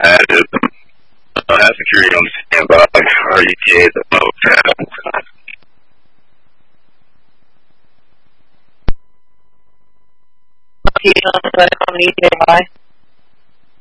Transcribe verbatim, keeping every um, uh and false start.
added uh, have security on standby. Our E T A is at level seven. On E T A high.